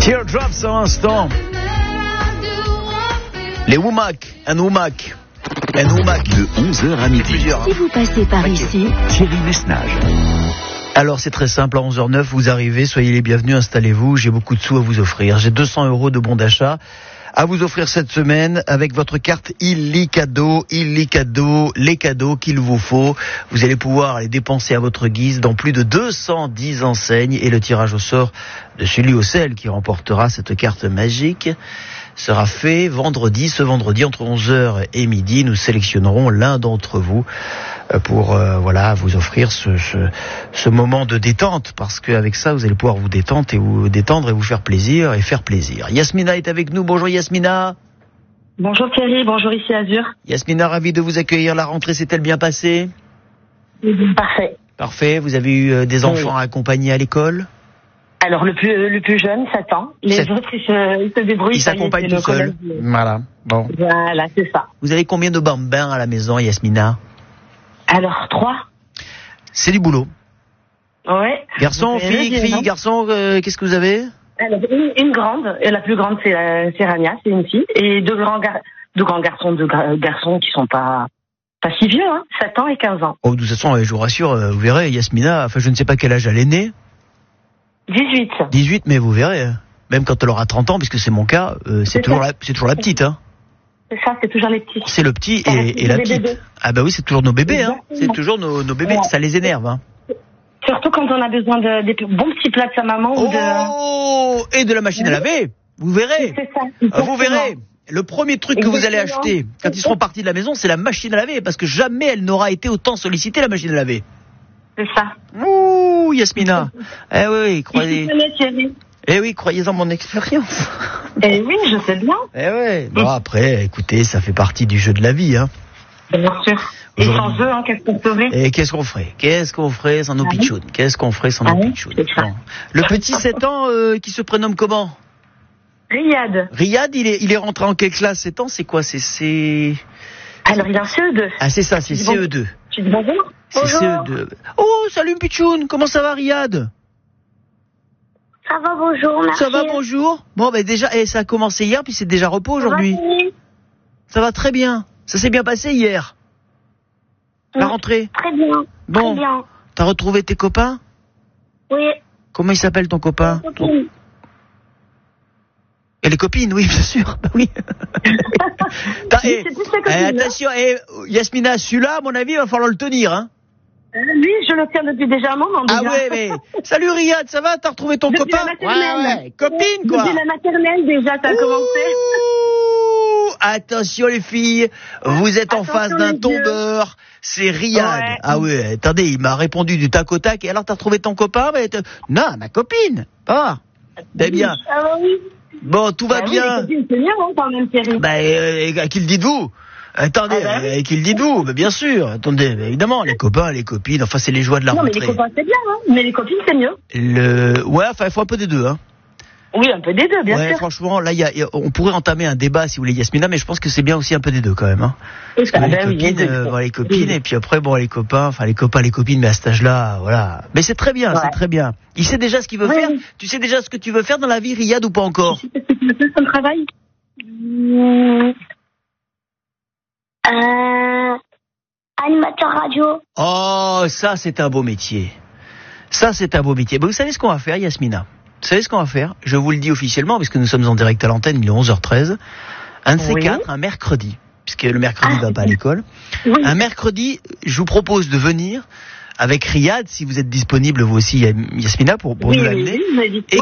Teardrops à l'instant. Les Womack, un Womack. De 11h à midi. Si vous passez par ici, Thierry Messnage. Alors c'est très simple, à 11h09, vous arrivez, soyez les bienvenus, installez-vous, j'ai beaucoup de sous à vous offrir. J'ai 200 € de bons d'achat à vous offrir cette semaine avec votre carte Illicado, les cadeaux qu'il vous faut. Vous allez pouvoir les dépenser à votre guise dans plus de 210 enseignes et le tirage au sort de celui ou celle qui remportera cette carte magique sera fait ce vendredi entre 11h et midi. Nous sélectionnerons l'un d'entre vous pour vous offrir ce moment de détente, parce qu'avec ça vous allez pouvoir vous détendre et vous faire plaisir et faire plaisir. Yasmina est avec nous. Bonjour Yasmina. Bonjour Thierry, bonjour ici Azur. Yasmina, ravi de vous accueillir. La rentrée s'est-elle bien passée? Parfait. Parfait. Vous avez eu des enfants à accompagner à l'école? Alors le plus jeune, 7 ans. Les autres, ils se débrouillent. Ils s'accompagnent tout seuls. Voilà. Bon. Voilà, c'est ça. Vous avez combien de bambins à la maison, Yasmina? Alors 3. C'est du boulot. Ouais. Garçon, fille, garçon, qu'est-ce que vous avez? Alors une grande, et la plus grande c'est Rania, c'est une fille, et deux grands garçons qui sont pas si vieux, 7 ans et 15 ans. Oh, de toute façon, je vous rassure, vous verrez, Yasmina, je ne sais pas quel âge elle est née. 18. 18, mais vous verrez, même quand elle aura 30 ans, puisque c'est mon cas, c'est toujours la petite, hein. C'est ça, c'est toujours les petits. C'est le petit et la petite. Bébés. Ah bah oui, c'est toujours nos bébés, hein. C'est toujours nos bébés, ouais. Ça les énerve, hein. Surtout quand on a besoin des bons petits plats de sa maman et de la machine à laver. Vous verrez. C'est ça. Vous verrez. Le premier truc que vous allez acheter quand ils seront partis de la maison, c'est la machine à laver, parce que jamais elle n'aura été autant sollicitée, la machine à laver. C'est ça. Ouh, Yasmina. Oui, croyez en mon expérience. Eh oui, je sais bien. Eh oui. Bon, après, écoutez, ça fait partie du jeu de la vie, hein. Bien sûr. Et sans eux, qu'est-ce qu'on ferait? Et qu'est-ce qu'on ferait sans nos pitchounes? Le petit 7 ans qui se prénomme comment? Riyad. Riyad, il est rentré en quelle classe 7 ans? C'est quoi? Alors, il est en CE2. Ah, c'est ça, c'est CE2. Tu dis bonjour? C'est CE2. Oh, salut Pichoun, comment ça va Riyad? Ça va, bonjour, merci. Ça va, bonjour. Bon, déjà, ça a commencé hier, puis c'est déjà repos aujourd'hui. Ça va très bien. Ça s'est bien passé hier. La rentrée? Très bien. Bon. Très bien. T'as retrouvé tes copains? Oui. Comment il s'appelle ton copain? Et les copines, oui, bien sûr. Oui. Attention, Yasmina, celui-là, à mon avis, il va falloir le tenir, hein. Lui, je le tiens depuis déjà un moment. Déjà. Ah ouais, mais salut Riyad, ça va? T'as retrouvé ton depuis copain? Ouais. Copine, quoi. Depuis la maternelle, déjà, ça a commencé. Attention les filles, vous êtes en face d'un tombeur. C'est Riyad. Ouais. Ah ouais, attendez, il m'a répondu du tac au tac. Et alors, t'as retrouvé ton copain? Non, ma copine. Ah, bien. Ah oui. Bon, tout va bien. Oui, c'est bien, quand même, Thierry. À qui le dites-vous? Attendez, qui le dites-vous? Bien sûr. Attendez, évidemment, les copains, les copines, enfin, c'est les joies de la rentrée. Non, mais les copains, c'est bien, mais les copines, c'est mieux. Ouais, enfin, il faut un peu des deux, hein. Oui, un peu des deux, bien sûr. Franchement, là, on pourrait entamer un débat, si vous voulez, Yasmina, mais je pense que c'est bien aussi un peu des deux, quand même, hein. Parce que les copines, et puis après, les copains, les copines, mais à cet âge-là, voilà. Mais c'est très bien, c'est très bien. Il sait déjà ce qu'il veut faire. Tu sais déjà ce que tu veux faire dans la vie, Riyad, ou pas encore? Tu sais ce que tu veux faire comme travail? Animateur radio. Oh, ça, c'est un beau métier. Vous savez ce qu'on va faire, Yasmina? Vous savez ce qu'on va faire? Je vous le dis officiellement, puisque nous sommes en direct à l'antenne, il est 11h13. Un de ces quatre, un mercredi, puisque le mercredi ne va pas à l'école. Oui. Un mercredi, je vous propose de venir avec Riyad, si vous êtes disponible, vous aussi, Yasmina, pour nous l'amener. Oui, et